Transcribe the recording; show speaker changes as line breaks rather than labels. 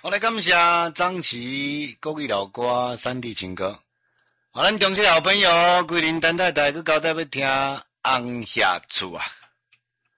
好来感谢张琪国语老歌山地情歌。好，咱忠实好朋友桂林陈太太，佮交代要听红霞厝啊。